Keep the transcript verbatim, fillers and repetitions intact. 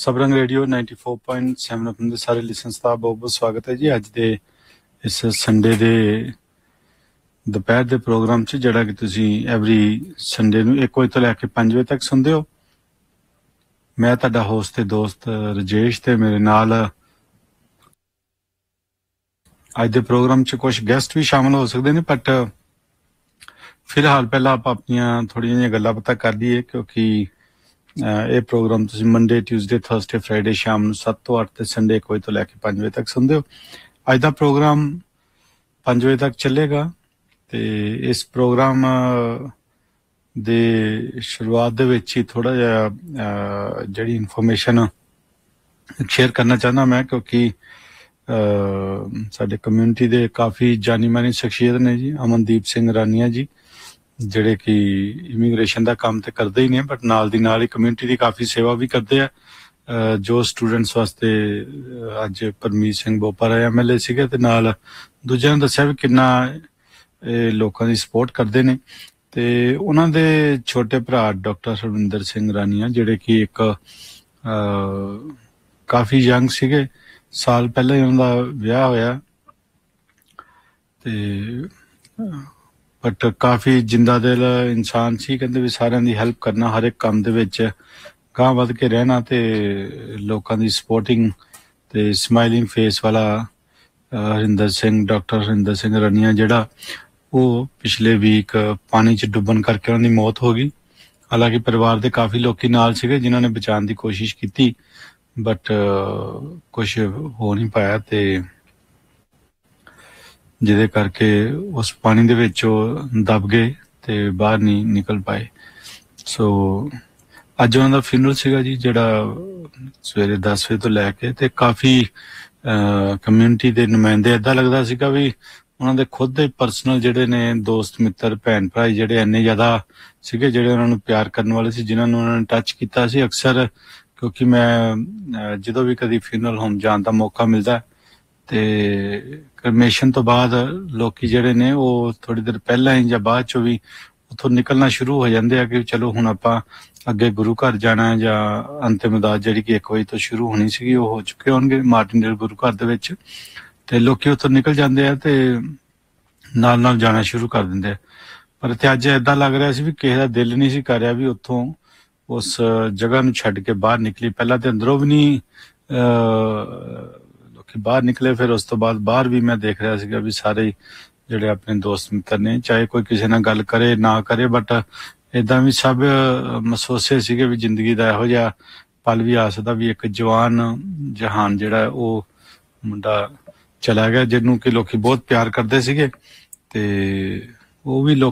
Sabrang radio ninety four point seven F M ਦੇ ਸਾਰੇ listeners ਦਾ ਬਹੁਤ ਬਹੁਤ ਸਵਾਗਤ ਹੈ ਜੀ। ਅੱਜ ਦੇ ਇਸ ਸੰਡੇ ਦੇ ਦੁਪਹਿਰ ਦੇ ਪ੍ਰੋਗਰਾਮ 'ਚ ਜਿਹੜਾ ਕਿ ਤੁਸੀਂ ਐਵਰੀ ਸੰਡੇ ਨੂੰ ਇੱਕ ਵਜੇ ਤੋਂ ਲੈ ਕੇ ਪੰਜ ਵਜੇ ਤੱਕ ਸੁਣਦੇ ਹੋ। ਮੈਂ ਤੁਹਾਡਾ ਹੋਸਟ ਤੇ ਦੋਸਤ ਰਜੇਸ਼ ਤੇ ਮੇਰੇ ਨਾਲ ਅੱਜ ਦੇ ਪ੍ਰੋਗਰਾਮ 'ਚ ਕੁਝ ਗੈਸਟ ਵੀ ਸ਼ਾਮਲ ਹੋ ਸਕਦੇ ਨੇ, ਬਟ ਫਿਲਹਾਲ ਪਹਿਲਾਂ ਆਪਾਂ ਆਪਣੀਆਂ ਥੋੜ੍ਹੀਆਂ ਜਿਹੀਆਂ ਗੱਲਾਂ ਪਤਾ ਕਰ ਲਈਏ, ਕਿਉਂਕਿ ਇਹ ਪ੍ਰੋਗਰਾਮ ਤੁਸੀਂ ਮੰਡੇ, ਟਿਊਜ਼ਡੇ, ਥਰਸਡੇ, ਫਰਾਈਡੇ ਸ਼ਾਮ ਨੂੰ ਸੱਤ ਤੋਂ ਅੱਠ ਤੇ ਸੰਡੇ ਇੱਕ ਵਜੇ ਤੋਂ ਲੈ ਕੇ ਪੰਜ ਵਜੇ ਤੱਕ ਸੁਣਦੇ ਹੋ। ਅੱਜ ਦਾ ਪ੍ਰੋਗਰਾਮ ਪੰਜ ਵਜੇ ਤੱਕ ਚੱਲੇਗਾ ਤੇ ਇਸ ਪ੍ਰੋਗਰਾਮ ਦੇ ਸ਼ੁਰੂਆਤ ਦੇ ਵਿੱਚ ਹੀ ਥੋੜ੍ਹਾ ਜਿਹਾ ਜਿਹੜੀ ਇਨਫੋਰਮੇਸ਼ਨ ਸ਼ੇਅਰ ਕਰਨਾ ਚਾਹੁੰਦਾ ਮੈਂ, ਕਿਉਂਕਿ ਸਾਡੇ ਕਮਿਊਨਿਟੀ ਦੇ ਕਾਫੀ ਜਾਣੀ ਮਾਨੀ ਸ਼ਖਸੀਅਤ ਨੇ ਜੀ। ਅਮਨਦੀਪ ਸਿੰਘ ਰਾਨੀਆ ਜੀ ਜਿਹੜੇ ਕਿ ਇਮੀਗ੍ਰੇਸ਼ਨ ਦਾ ਕੰਮ ਤੇ ਕਰਦੇ ਹੀ ਨੇ, ਬਟ ਨਾਲ ਦੀ ਨਾਲ ਹੀ ਕਮਿਊਨਿਟੀ ਦੀ ਕਾਫੀ ਸੇਵਾ ਵੀ ਕਰਦੇ ਆ। ਜੋ ਸਟੂਡੈਂਟਸ ਵਾਸਤੇ ਅੱਜ Parmeet Singh Bopar M L A ਸੀਗੇ ਤੇ ਨਾਲ ਦੂਜਿਆਂ ਨੇ ਦੱਸਿਆ ਵੀ ਕਿੰਨਾ ਇਹ ਲੋਕਾਂ ਦੀ ਸਪੋਰਟ ਕਰਦੇ ਨੇ। ਤੇ ਉਹਨਾਂ ਦੇ ਛੋਟੇ ਭਰਾ ਡਾਕਟਰ ਹਰਵਿੰਦਰ ਸਿੰਘ ਰਾਨੀਆ ਜਿਹੜੇ ਕਿ ਇੱਕ ਕਾਫੀ ਯੰਗ ਸੀਗੇ, ਸਾਲ ਪਹਿਲਾਂ ਹੀ ਉਹਨਾਂ ਦਾ ਵਿਆਹ ਹੋਇਆ ਤੇ ਬਟ ਕਾਫੀ ਜਿੰਦਾ ਦਿਲ ਇਨਸਾਨ ਸੀ। ਕਹਿੰਦੇ ਵੀ ਸਾਰਿਆਂ ਦੀ ਹੈਲਪ ਕਰਨਾ, ਹਰ ਇੱਕ ਕੰਮ ਦੇ ਵਿੱਚ ਗਾਂਹ ਵੱਧ ਕੇ ਰਹਿਣਾ ਤੇ ਲੋਕਾਂ ਦੀ ਸਪੋਰਟਿੰਗ ਤੇ ਸਮਾਈਲਿੰਗ ਫੇਸ ਵਾਲਾ ਹਰਿੰਦਰ ਸਿੰਘ ਡਾਕਟਰ ਹਰਿੰਦਰ ਸਿੰਘ ਰਾਨੀਆ ਜਿਹੜਾ ਉਹ ਪਿਛਲੇ ਵੀਕ ਪਾਣੀ 'ਚ ਡੁੱਬਣ ਕਰਕੇ ਉਹਨਾਂ ਦੀ ਮੌਤ ਹੋ ਗਈ। ਹਾਲਾਂਕਿ ਪਰਿਵਾਰ ਦੇ ਕਾਫੀ ਲੋਕੀ ਨਾਲ ਸੀਗੇ ਜਿਨ੍ਹਾਂ ਨੇ ਬਚਾਉਣ ਦੀ ਕੋਸ਼ਿਸ਼ ਕੀਤੀ, ਬਟ ਕੁਛ ਹੋ ਨਹੀਂ ਪਾਇਆ ਤੇ ਜਿਹਦੇ ਕਰਕੇ ਉਸ ਪਾਣੀ ਦੇ ਵਿੱਚ ਉਹ ਦਬ ਗਏ ਤੇ ਬਾਹਰ ਨਹੀਂ ਨਿਕਲ ਪਾਏ। ਸੋ ਅੱਜ ਉਹਨਾਂ ਦਾ ਫਿਨਰਲ ਸੀਗਾ ਜੀ, ਜਿਹੜਾ ਸਵੇਰੇ ਦਸ ਵਜੇ ਤੋਂ ਲੈ ਕੇ ਤੇ ਕਾਫੀ ਕਮਿਊਨਿਟੀ ਦੇ ਨੁਮਾਇੰਦੇ ਏਦਾਂ ਲੱਗਦਾ ਸੀਗਾ ਵੀ ਉਹਨਾਂ ਦੇ ਖੁਦ ਦੇ ਪਰਸਨਲ ਜਿਹੜੇ ਨੇ ਦੋਸਤ ਮਿੱਤਰ ਭੈਣ ਭਰਾ ਜਿਹੜੇ ਇੰਨੇ ਜ਼ਿਆਦਾ ਸੀਗੇ ਜਿਹੜੇ ਉਹਨਾਂ ਨੂੰ ਪਿਆਰ ਕਰਨ ਵਾਲੇ ਸੀ, ਜਿਨ੍ਹਾਂ ਨੂੰ ਉਹਨਾਂ ਨੇ ਟੱਚ ਕੀਤਾ ਸੀ। ਅਕਸਰ ਕਿਉਂਕਿ ਮੈਂ ਜਦੋਂ ਵੀ ਕਦੀ ਫਿਨਰਲ ਹੋਮ ਜਾਣ ਦਾ ਮੌਕਾ ਮਿਲਦਾ ਤੇ ਕਰਮੇਸ਼ਨ ਤੋਂ ਬਾਅਦ ਲੋਕੀ ਜਿਹੜੇ ਨੇ ਉਹ ਥੋੜੀ ਦੇਰ ਪਹਿਲਾਂ ਹੀ ਜਾਂ ਬਾਅਦ ਚੋਂ ਵੀ ਉੱਥੋਂ ਨਿਕਲਣਾ ਸ਼ੁਰੂ ਹੋ ਜਾਂਦੇ ਆ ਕਿ ਚਲੋ ਹੁਣ ਆਪਾਂ ਅੱਗੇ ਗੁਰੂ ਘਰ ਜਾਣਾ ਹੈ, ਜਾਂ ਅੰਤਿਮ ਅਰਦਾਸ ਜਿਹੜੀ ਕਿ ਇੱਕ ਵਜੇ ਤੋਂ ਸ਼ੁਰੂ ਹੋਣੀ ਸੀਗੀ ਉਹ ਹੋ ਚੁੱਕੇ ਹੋਣਗੇ ਮਾਰਟਿਨਡੇਲ ਗੁਰੂ ਘਰ ਦੇ ਵਿੱਚ, ਤੇ ਲੋਕੀ ਉੱਥੋਂ ਨਿਕਲ ਜਾਂਦੇ ਆ ਤੇ ਨਾਲ ਨਾਲ ਜਾਣਾ ਸ਼ੁਰੂ ਕਰ ਦਿੰਦੇ ਆ। ਪਰ ਇੱਥੇ ਅੱਜ ਏਦਾਂ ਲੱਗ ਰਿਹਾ ਸੀ ਵੀ ਕਿਸੇ ਦਾ ਦਿਲ ਨਹੀਂ ਸੀ ਕਰ ਰਿਹਾ ਵੀ ਉੱਥੋਂ ਉਸ ਜਗ੍ਹਾ ਨੂੰ ਛੱਡ ਕੇ ਬਾਹਰ ਨਿਕਲੀ। ਪਹਿਲਾਂ ਤੇ ਅੰਦਰੋਂ ਵੀ ਨਹੀਂ ਲੋਕੀ ਬਾਹਰ ਨਿਕਲੇ, ਫਿਰ ਉਸ ਤੋਂ ਬਾਅਦ ਬਾਹਰ ਵੀ ਮੈਂ ਦੇਖ ਰਿਹਾ ਸੀਗਾ ਵੀ ਸਾਰੇ ਜਿਹੜੇ ਆਪਣੇ ਦੋਸਤ ਮਿੱਤਰ ਨੇ, ਚਾਹੇ ਕੋਈ ਕਿਸੇ ਨਾਲ ਗੱਲ ਕਰੇ ਨਾ ਕਰੇ, ਬਟ ਏਦਾਂ ਵੀ ਸਭ ਮਹਿਸੂਸੇ ਸੀਗੇ ਵੀ ਜ਼ਿੰਦਗੀ ਦਾ ਇਹੋ ਜਿਹਾ ਪਲ ਵੀ ਆ ਸਕਦਾ ਵੀ ਇੱਕ ਜਵਾਨ ਜਹਾਨ ਜਿਹੜਾ ਉਹ ਮੁੰਡਾ ਚਲਾ ਗਿਆ ਜਿਹਨੂੰ ਕਿ ਲੋਕੀ ਬਹੁਤ ਪਿਆਰ ਕਰਦੇ ਸੀਗੇ ਤੇ ਉਹ ਵੀ ਲੋਕ